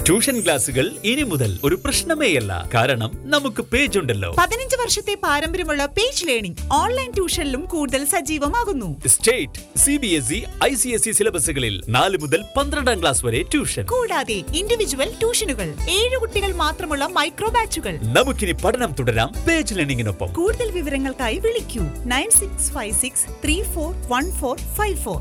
Tuition ക്ലാസുകൾ ഇനി മുതൽ ഒരു പ്രശ്നമേയല്ല. കാരണം നമുക്ക് പേജ് ഉണ്ടല്ലോ. 15 വർഷത്തെ പാരമ്പര്യമുള്ള പേജ് ലേണിംഗ് ഓൺലൈൻ ട്യൂഷനിലും കൂടുതൽ സജീവമാകുന്നു. സ്റ്റേറ്റ്, CBSE, ICSE സിലബസുകളിൽ 4 മുതൽ 12ാം ക്ലാസ് വരെ ട്യൂഷൻ. കൂടാതെ ഇൻഡിവിജ്വൽ ട്യൂഷനുകൾ, 7 കുട്ടികൾ മാത്രമുള്ള മൈക്രോ ബാച്ചുകൾ. നമുക്കിനി പഠനം തുടരാം പേജ് ലേണിംഗിനൊപ്പം. കൂടുതൽ വിവരങ്ങൾക്കായി വിളിക്കൂ 9656341454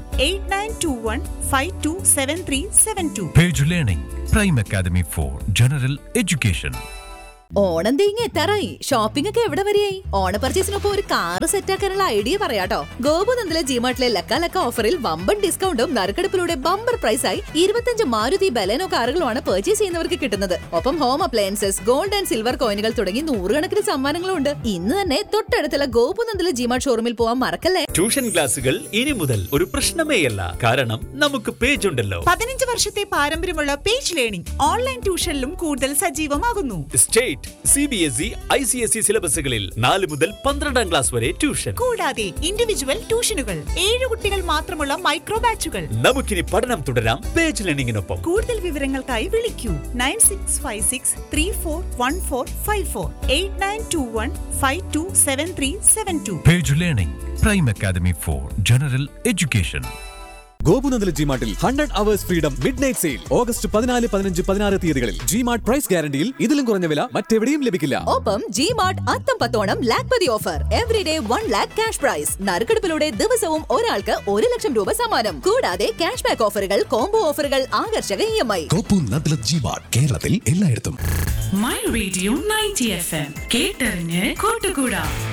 8921527372. Page Learning, Prime Academy for General Education. Onam തീങ്ങി എത്താറായി. ഷോപ്പിംഗ് ഒക്കെ എവിടെ വരെയായി? ഓണ പർച്ചേസിനൊപ്പം ഒരു കാറ് സെറ്റാക്കാനുള്ള ഐഡിയ പറയാട്ടോ. ഗോപുനന്ദിലെ ജിമാർട്ടിലെ ലക്ക ഓഫറിൽ വമ്പൻ ഡിസ്കൗണ്ടും നറുക്കെടുപ്പിലൂടെ ബമ്പർ പ്രൈസായി 25 മാരുതി ബലേനോ കാറുകളുമാണ് പർച്ചേസ് ചെയ്യുന്നവർക്ക് കിട്ടുന്നത്. ഒപ്പം home appliances, gold and silver കോയിനുകൾ തുടങ്ങി 100 കണക്കിന് സമ്മാനങ്ങളും ഉണ്ട്. ഇന്ന് തന്നെ തൊട്ടടുത്തുള്ള ഗോപുനന്ദിലെ ജിമാർട്ട് ഷോറൂമിൽ പോവാൻ മറക്കല്ലേ. ട്യൂഷൻ ക്ലാസുകൾ ഇനി മുതൽ ഒരു പ്രശ്നമേയല്ല. കാരണം നമുക്ക് പേജ് ഉണ്ടല്ലോ. 15 വർഷത്തെ പാരമ്പര്യമുള്ള പേജ് ലേണിംഗ് ഓൺലൈൻ ട്യൂഷനിലും കൂടുതൽ സജീവമാകുന്നു. സ്റ്റേറ്റ്, CBSE, ICSE സിലബസുകളിൽ 4 മുതൽ 12ാം ക്ലാസ് വരെ ട്യൂഷൻ. കൂടാതെ ഇൻഡിവിജ്വൽ ട്യൂഷനുകൾ, 7 കുട്ടികൾ മാത്രമുള്ള മൈക്രോ ബാച്ചുകൾ. നമുക്കിനി പഠനം തുടരാം പേജ് ലേണിംഗിനൊപ്പം. കൂടുതൽ വിവരങ്ങൾക്കായി വിളിക്കൂ 9656341454 8921527372. Page Learning, Prime Academy for General Education. ഗോപുനന്ദിലെ ജിമാർട്ടിൽ 100 hours freedom midnight sale August 14, 15, 16 തീയതികളിൽ. ജിമാർട്ട് പ്രൈസ് ഗ്യാരണ്ടിയിൽ ഇതിലും കുറഞ്ഞ വില മറ്റെവിടെയും ലഭിക്കില്ല. ഒപ്പം ജിമാർട്ട് അത്തം പത്തോണം lakhpati offer. Everyday 1 lakh cash prize. നറുക്കെടുപ്പിലൂടെ ദിവസവും ഒരാൾക്ക് 1 ലക്ഷം രൂപ സമ്മാനം. കൂടാതെ ക്യാഷ് ബാക്ക് ഓഫറുകൾ, കോംബോ ഓഫറുകൾ, ആകർഷക EMI. ഗോപുനന്ദിലെ ജിമാർട്ട് കേരളത്തിൽ എല്ലായിടത്തും. മൈ റേഡിയോ 90 FM കേട്ടറിഞ്ഞ് കൂട്ടുകൂടാ.